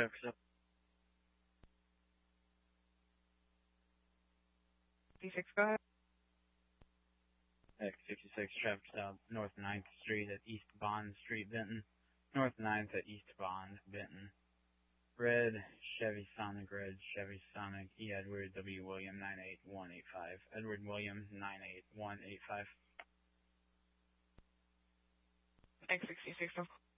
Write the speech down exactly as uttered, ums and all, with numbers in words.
Jefferson. fifty-six, go ahead. X fifty-six, traffic stop, North ninth Street at East Bond Street, Benton. North ninth at East Bond, Benton. Red, Chevy Sonic, Red, Chevy Sonic, E. Edward, W. William, nine eight one eight five. Edward William, nine eight one eight five. X sixty-six,